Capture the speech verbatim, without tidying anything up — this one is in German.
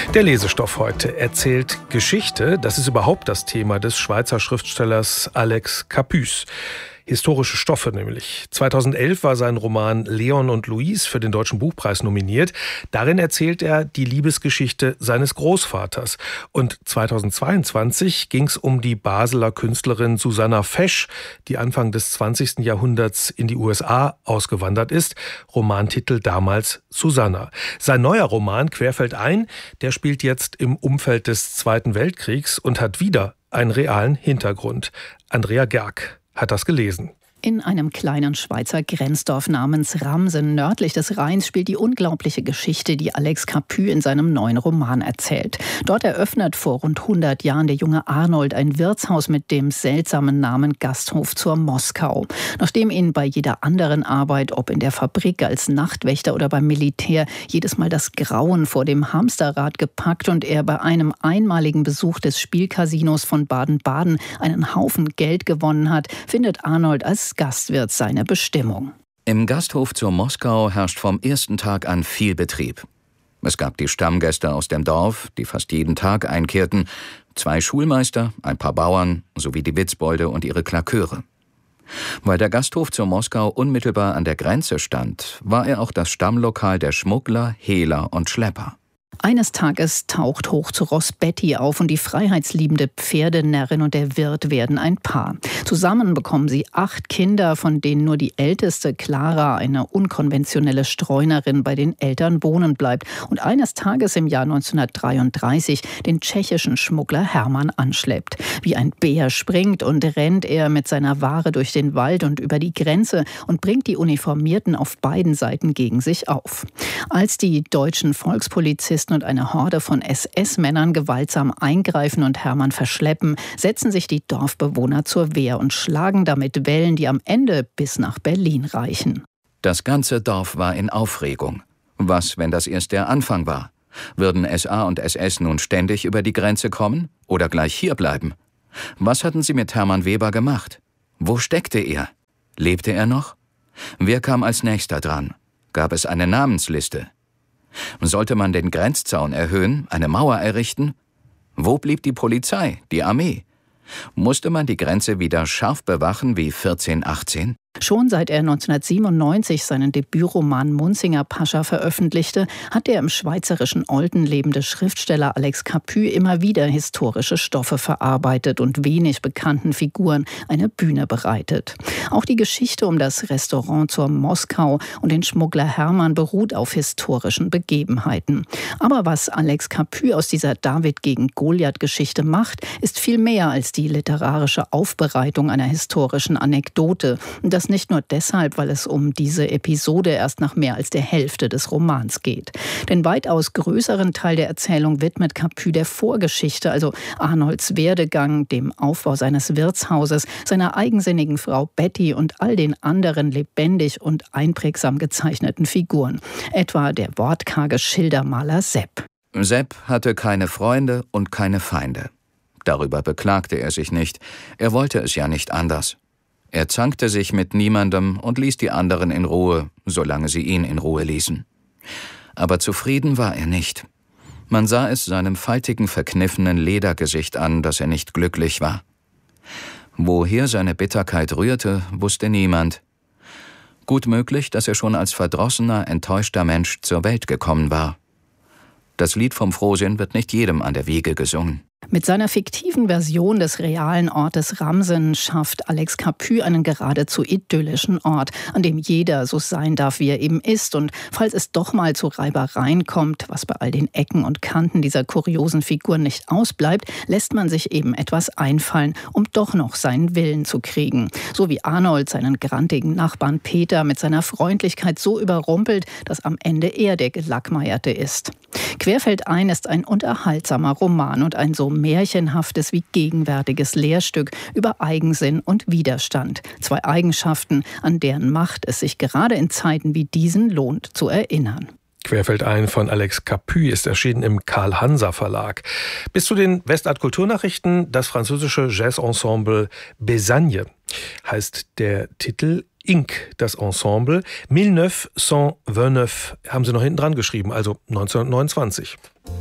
Der Lesestoff heute erzählt Geschichte. Das ist überhaupt das Thema des Schweizer Schriftstellers Alex Cappus. Historische Stoffe nämlich. zweitausendelf war sein Roman Leon und Louise für den Deutschen Buchpreis nominiert. Darin erzählt er die Liebesgeschichte seines Großvaters. Und zweitausendzweiundzwanzig ging es um die Basler Künstlerin Susanna Fesch, die Anfang des zwanzigsten Jahrhunderts in die U S A ausgewandert ist. Romantitel damals Susanna. Sein neuer Roman Querfeldein, der spielt jetzt im Umfeld des Zweiten Weltkriegs und hat wieder einen realen Hintergrund. Andrea Gerg hat das gelesen. In einem kleinen Schweizer Grenzdorf namens Ramsen nördlich des Rheins spielt die unglaubliche Geschichte, die Alex Cappus in seinem neuen Roman erzählt. Dort eröffnet vor rund hundert Jahren der junge Arnold ein Wirtshaus mit dem seltsamen Namen Gasthof zur Moskau. Nachdem ihn bei jeder anderen Arbeit, ob in der Fabrik, als Nachtwächter oder beim Militär, jedes Mal das Grauen vor dem Hamsterrad gepackt und er bei einem einmaligen Besuch des Spielcasinos von Baden-Baden einen Haufen Geld gewonnen hat, findet Arnold als Gastwirt seine Bestimmung. Im Gasthof zur Moskau herrscht vom ersten Tag an viel Betrieb. Es gab die Stammgäste aus dem Dorf, die fast jeden Tag einkehrten, zwei Schulmeister, ein paar Bauern sowie die Witzbolde und ihre Klaköre. Weil der Gasthof zur Moskau unmittelbar an der Grenze stand, war er auch das Stammlokal der Schmuggler, Hehler und Schlepper. Eines Tages taucht hoch zu Ross Betty auf und die freiheitsliebende Pferdenärrin und der Wirt werden ein Paar. Zusammen bekommen sie acht Kinder, von denen nur die älteste, Clara, eine unkonventionelle Streunerin, bei den Eltern wohnen bleibt und eines Tages im Jahr neunzehnhundertdreiunddreißig den tschechischen Schmuggler Hermann anschleppt. Wie ein Bär springt und rennt er mit seiner Ware durch den Wald und über die Grenze und bringt die Uniformierten auf beiden Seiten gegen sich auf. Als die deutschen Volkspolizisten und eine Horde von S S-Männern gewaltsam eingreifen und Hermann verschleppen, setzen sich die Dorfbewohner zur Wehr und schlagen damit Wellen, die am Ende bis nach Berlin reichen. Das ganze Dorf war in Aufregung. Was, wenn das erst der Anfang war? Würden S A und S S nun ständig über die Grenze kommen oder gleich hier bleiben? Was hatten sie mit Hermann Weber gemacht? Wo steckte er? Lebte er noch? Wer kam als nächster dran? Gab es eine Namensliste? Sollte man den Grenzzaun erhöhen, eine Mauer errichten? Wo blieb die Polizei, die Armee? Musste man die Grenze wieder scharf bewachen wie vierzehn achtzehn? Schon seit er neunzehnhundertsiebenundneunzig seinen Debütroman Munzinger Pascha veröffentlichte, hat der im schweizerischen Olten lebende Schriftsteller Alex Cappus immer wieder historische Stoffe verarbeitet und wenig bekannten Figuren eine Bühne bereitet. Auch die Geschichte um das Restaurant zur Moskau und den Schmuggler Hermann beruht auf historischen Begebenheiten. Aber was Alex Cappus aus dieser David gegen Goliath-Geschichte macht, ist viel mehr als die literarische Aufbereitung einer historischen Anekdote. Das nicht nur deshalb, weil es um diese Episode erst nach mehr als der Hälfte des Romans geht. Den weitaus größeren Teil der Erzählung widmet Cappus der Vorgeschichte, also Arnolds Werdegang, dem Aufbau seines Wirtshauses, seiner eigensinnigen Frau Betty und all den anderen lebendig und einprägsam gezeichneten Figuren. Etwa der wortkarge Schildermaler Sepp. Sepp hatte keine Freunde und keine Feinde. Darüber beklagte er sich nicht. Er wollte es ja nicht anders. Er zankte sich mit niemandem und ließ die anderen in Ruhe, solange sie ihn in Ruhe ließen. Aber zufrieden war er nicht. Man sah es seinem faltigen, verkniffenen Ledergesicht an, dass er nicht glücklich war. Woher seine Bitterkeit rührte, wusste niemand. Gut möglich, dass er schon als verdrossener, enttäuschter Mensch zur Welt gekommen war. Das Lied vom Frohsinn wird nicht jedem an der Wiege gesungen. Mit seiner fiktiven Version des realen Ortes Ramsen schafft Alex Cappus einen geradezu idyllischen Ort, an dem jeder so sein darf, wie er eben ist. Und falls es doch mal zu Reibereien kommt, was bei all den Ecken und Kanten dieser kuriosen Figuren nicht ausbleibt, lässt man sich eben etwas einfallen, um doch noch seinen Willen zu kriegen. So wie Arnold seinen grantigen Nachbarn Peter mit seiner Freundlichkeit so überrumpelt, dass am Ende er der Gelackmeierte ist. Querfeldein ist ein unterhaltsamer Roman und ein so märchenhaftes wie gegenwärtiges Lehrstück über Eigensinn und Widerstand. Zwei Eigenschaften, an deren Macht es sich gerade in Zeiten wie diesen lohnt zu erinnern. Querfeldein von Alex Cappus ist erschienen im Karl-Hanser Verlag. Bis zu den Westart-Kulturnachrichten das französische Jazz-Ensemble Besagne heißt der Titel. Inc, das Ensemble. neunzehnhundertneunundneunzig haben sie noch hinten dran geschrieben, also neunzehnhundertneunundzwanzig.